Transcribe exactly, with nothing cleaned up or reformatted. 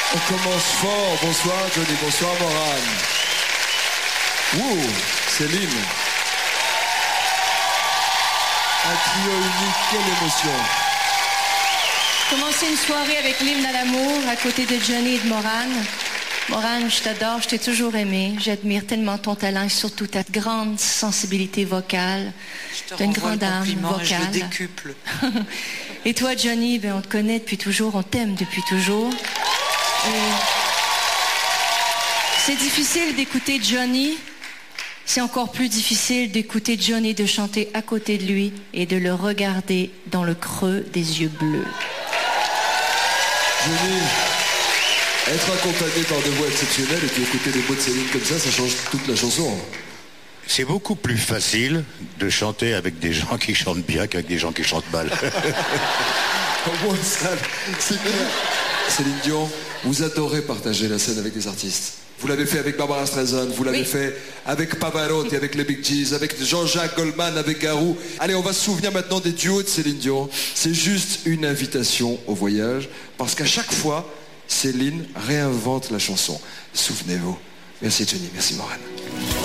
On commence fort. Bonsoir Johnny, bonsoir Morane. Ouh, Céline. Un trio unique, quelle émotion. Commencer une soirée avec l'hymne à l'amour à côté de Johnny et de Morane. Morane, je t'adore, je t'ai toujours aimé. J'admire tellement ton talent et surtout ta grande sensibilité vocale. Tu as une grande âme vocale. Je le décuple. Et toi, Johnny, ben, on te connaît depuis toujours, on t'aime depuis toujours. Et c'est difficile d'écouter Johnny. C'est encore plus difficile d'écouter Johnny, de chanter à côté de lui et de le regarder dans le creux des yeux bleus. Johnny, être accompagné par deux voix exceptionnelles et puis écouter des mots de Céline comme ça, ça change toute la chanson. C'est beaucoup plus facile de chanter avec des gens qui chantent bien qu'avec des gens qui chantent mal. Au moins ça, c'est bien. Céline Dion, vous adorez partager la scène avec des artistes. Vous l'avez fait avec Barbara Streisand, vous l'avez oui. fait avec Pavarotti, avec les Bee Gees, avec Jean-Jacques Goldman, avec Garou. Allez, on va se souvenir maintenant des duos de Céline Dion. C'est juste une invitation au voyage, parce qu'à chaque fois, Céline réinvente la chanson. Souvenez-vous. Merci Johnny, merci Morane.